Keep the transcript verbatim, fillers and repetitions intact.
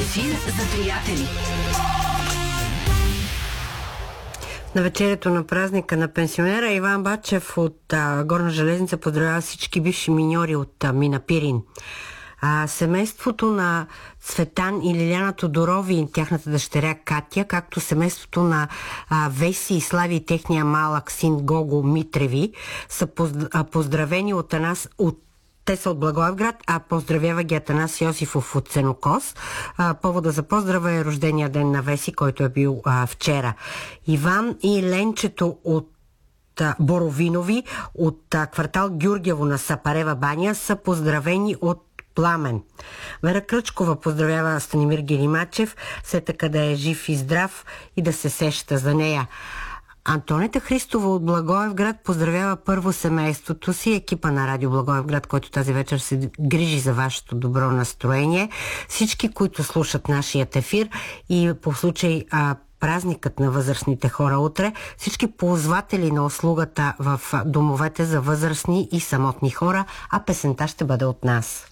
Ефир за приятели. На вечерието на празника на пенсионера Иван Бачев от а, Горна железница поздравява всички бивши миньори от а, Мина Пирин. А, семейството на Цветан и Лиляна Тодорови и тяхната дъщеря Катя, както семейството на а, Веси и Слави и техния малък син Гого Митреви, са поздравени от нас от Те са от Благоевград, а поздравява ги Атанас Йосифов от Ценокос. А, повода за поздрава е рождения ден на Веси, който е бил а, вчера. Иван и Ленчето от а, Боровинови от а, квартал Гюргево на Сапарева баня са поздравени от Пламен. Вера Кръчкова поздравява Станимир Геримачев, все така да е жив и здрав и да се сеща за нея. Антонета Христова от Благоевград поздравява първо семейството си, екипа на Радио Благоевград, който тази вечер се грижи за вашето добро настроение, всички, които слушат нашият ефир и по случай а, празникът на възрастните хора утре, всички ползватели на услугата в домовете за възрастни и самотни хора, а песента ще бъде от нас.